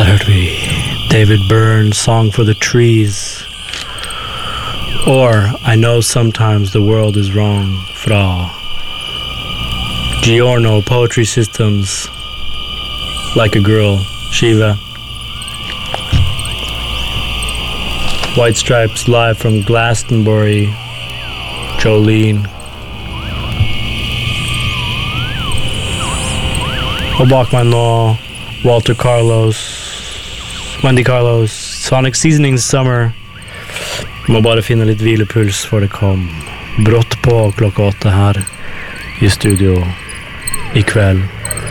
hørte vi David Byrne, Song for the Trees. Or I Know Sometimes the World is Wrong fra Giorno Poetry Systems, Like a Girl, skive. White Stripes live from Glastonbury, Jolene. Og bak meg nå Walter Carlos, Wendy Carlos, Sonic Seasonings Summer. Må bare finne litt hvilepuls for det kom brått på klokka 8 her i studio i kveld.